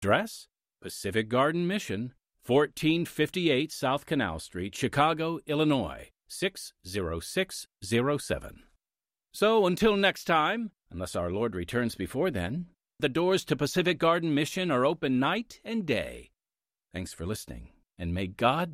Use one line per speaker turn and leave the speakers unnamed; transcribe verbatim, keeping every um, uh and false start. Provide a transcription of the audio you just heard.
Address: Pacific Garden Mission, fourteen fifty-eight South Canal Street, Chicago, Illinois, six zero six zero seven. So until next time, unless our Lord returns before then, the doors to Pacific Garden Mission are open night and day. Thanks for listening, and may God